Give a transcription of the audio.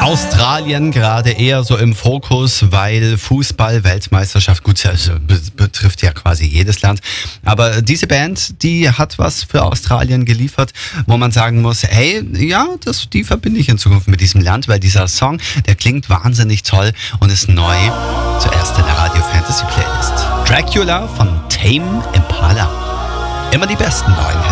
Australien gerade eher so im Fokus, weil Fußball-Weltmeisterschaft, gut, also betrifft ja quasi jedes Land. Aber diese Band, die hat was für Australien geliefert, wo man sagen muss, hey, ja, die verbinde ich in Zukunft mit diesem Land, weil dieser Song, der klingt wahnsinnig toll und ist neu, zuerst in der Radio Fantasy Playlist. Dracula von Tame Impala. Immer die besten neuen Hits.